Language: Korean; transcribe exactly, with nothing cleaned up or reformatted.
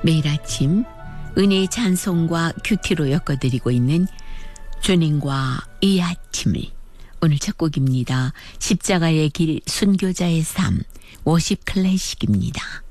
매일 아침 은혜의 찬송과 큐티로 엮어드리고 있는 주님과 이 아침을, 오늘 첫 곡입니다. 십자가의 길, 순교자의 삶, 워십 클래식입니다.